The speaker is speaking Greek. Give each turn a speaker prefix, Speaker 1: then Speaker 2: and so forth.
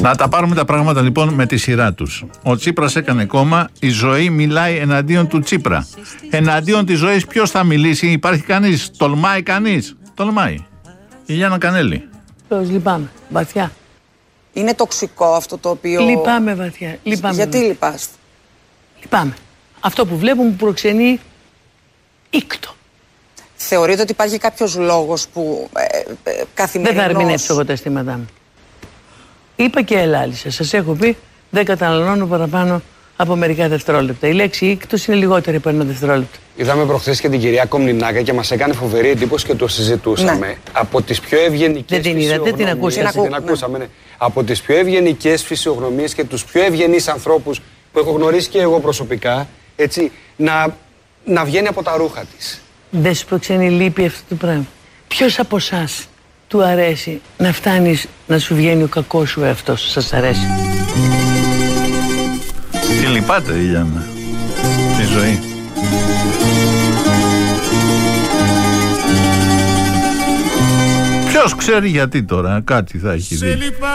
Speaker 1: Να τα πάρουμε τα πράγματα λοιπόν με τη σειρά τους. Ο Τσίπρας έκανε κόμμα, η ζωή μιλάει εναντίον του Τσίπρα. Εναντίον της ζωής ποιος θα μιλήσει, υπάρχει κανείς, τολμάει κανείς? Τολμάει. Η Γιάννα Κανέλη.
Speaker 2: Λυπάμαι, βαθιά.
Speaker 3: Είναι τοξικό αυτό το οποίο...
Speaker 2: Λυπάμαι βαθιά. Λυπάμαι.
Speaker 3: Γιατί λυπάστε?
Speaker 2: Λυπάμαι. Αυτό που βλέπω μου προξενεί ήκτο.
Speaker 3: Θεωρείτε ότι υπάρχει κάποιος λόγος που καθημερινώς...
Speaker 2: Δεν θα ερμηνεύσω εγώ τα αισθήματά μου. Είπα και ελάλησα. Σας έχω πει, δεν καταναλώνω παραπάνω από μερικά δευτερόλεπτα. Η λέξη ήκτος είναι λιγότερη από ένα δευτερόλεπτο.
Speaker 4: Είδαμε προχθές και την κυρία Κομνηνάκα και μας έκανε φοβερή εντύπωση και το συζητούσαμε. Ναι. Από τις πιο ευγενικές φυσιογνωμίες.
Speaker 2: Δεν την
Speaker 4: ακούσαμε. Ναι. Από τις πιο ευγενικές φυσιογνωμίες και τους πιο ευγενείς ανθρώπους που έχω γνωρίσει και εγώ προσωπικά, έτσι, να βγαίνει από τα ρούχα της.
Speaker 2: Δεν σου προξενεί λύπη αυτό το πράγμα? Ποιος από εσάς του αρέσει να φτάνεις να σου βγαίνει ο κακός σου εαυτός? Σας αρέσει?
Speaker 1: Τι λυπάται η Γιάννα? Τη ζωή. Ποιος ξέρει γιατί τώρα, κάτι θα έχει δει.